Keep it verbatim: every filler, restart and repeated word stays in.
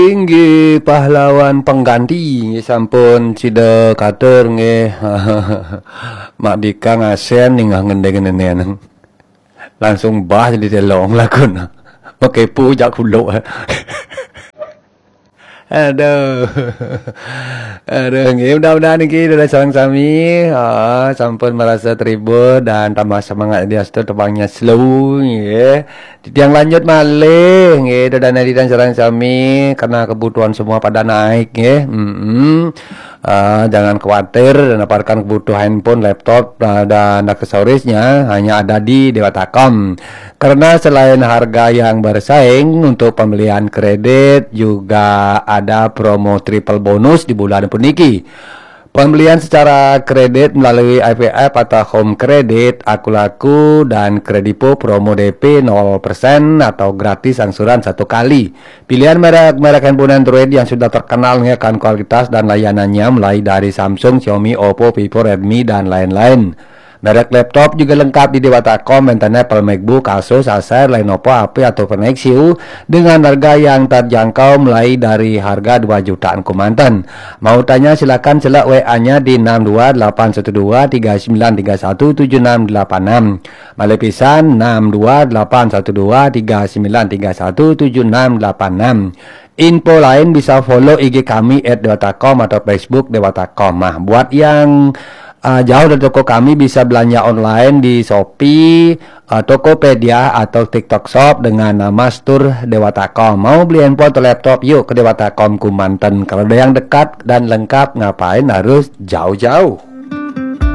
Tinggi pahlawan pengganti sampun cida kater nge Mak Dika ngasen nih ngendeng-ngendeng langsung bah jadi telong lakun pakai pujak hulu. Aduh, aduh, nggih mudah-mudahan iki dari sareng sami ah, sampun merasa terhibur dan tambah semangat di astu tebangnya slow nggih. Yang lanjut malih nggih dan editan sareng sami karena kebutuhan semua pada naik nggih. Mm-hmm. Uh, jangan khawatir dan dapatkan kebutuhan handphone, laptop uh, dan aksesorisnya hanya ada di Dewatakom. Karena selain harga yang bersaing untuk pembelian kredit juga ada promo triple bonus di bulan puniki. Pembelian secara kredit melalui I P F atau home credit, Aku Laku dan Kredipo promo D P nol persen atau gratis angsuran satu kali. Pilihan merek-merek handphone Android yang sudah terkenal dengan kualitas dan layanannya mulai dari Samsung, Xiaomi, Oppo, Vivo, Redmi dan lain-lain. Merek laptop juga lengkap di Dewatakom, internet Apple, MacBook, Asus, Acer, Lenovo, H P atau Nexus dengan harga yang terjangkau mulai dari harga dua jutaan Kumantan. Mau tanya silakan celak W A-nya di enam dua delapan satu dua tiga sembilan tiga satu tujuh enam delapan enam. Malepisan enam dua delapan satu dua tiga sembilan tiga satu tujuh enam delapan enam. Info lain bisa follow I G kami at Dewatakom atau Facebook Dewatakom. Nah, buat yang Uh, jauh dari toko kami bisa belanja online di Shopee, uh, Tokopedia atau TikTok Shop dengan nama Stur Dewatakom. Mau beli handphone atau laptop, yuk ke Dewatakom Kumantan. Kalau ada yang dekat dan lengkap, ngapain harus jauh-jauh?